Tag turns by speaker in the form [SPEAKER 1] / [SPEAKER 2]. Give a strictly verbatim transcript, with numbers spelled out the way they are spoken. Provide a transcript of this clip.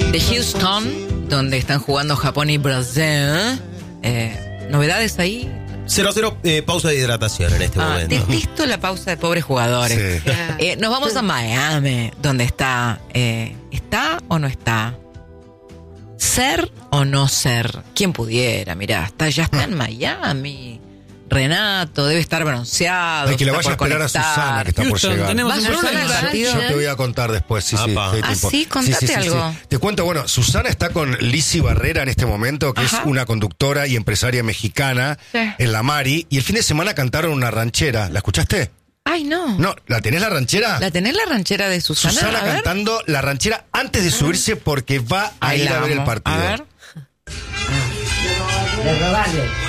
[SPEAKER 1] de Houston, donde están jugando Japón y Brasil. Eh, ¿Novedades ahí?
[SPEAKER 2] cero cero, eh, pausa de hidratación en este
[SPEAKER 1] ah,
[SPEAKER 2] momento.
[SPEAKER 1] Detesto la pausa de pobres jugadores.
[SPEAKER 3] Sí.
[SPEAKER 1] Eh, nos vamos a Miami, donde está. Eh, ¿Está o no está? ¿Ser o no ser? ¿Quién pudiera? Mirá, está, ya está en Miami. Renato debe estar bronceado.
[SPEAKER 3] Hay que la
[SPEAKER 1] está
[SPEAKER 3] vaya a
[SPEAKER 1] por
[SPEAKER 3] esperar a
[SPEAKER 1] conectar.
[SPEAKER 3] Susana, que está por
[SPEAKER 4] Houston,
[SPEAKER 3] llegar.
[SPEAKER 4] tenemos
[SPEAKER 1] ¿Vas
[SPEAKER 4] un
[SPEAKER 1] a
[SPEAKER 4] problema.
[SPEAKER 1] Susana al partido?
[SPEAKER 3] Yo te voy a contar después, sí, sí.
[SPEAKER 2] Apa.
[SPEAKER 3] sí,
[SPEAKER 1] Ah,
[SPEAKER 3] tiempo.
[SPEAKER 1] sí, contate algo.
[SPEAKER 3] Te cuento, bueno, Susana está con Lizzy Barrera en este momento, que
[SPEAKER 1] Ajá.
[SPEAKER 3] es una conductora y empresaria mexicana
[SPEAKER 1] Sí.
[SPEAKER 3] en la Mari, y el fin de semana cantaron una ranchera. ¿La escuchaste?
[SPEAKER 1] Ay, no.
[SPEAKER 3] No, ¿la tenés la ranchera?
[SPEAKER 1] ¿La tenés la ranchera de Susana?
[SPEAKER 3] Susana
[SPEAKER 1] A ver.
[SPEAKER 3] cantando la ranchera antes de subirse porque va a
[SPEAKER 1] Ay,
[SPEAKER 3] ir
[SPEAKER 1] la
[SPEAKER 3] a ver el
[SPEAKER 1] amo.
[SPEAKER 3] partido.
[SPEAKER 1] A ver.
[SPEAKER 5] De robarle.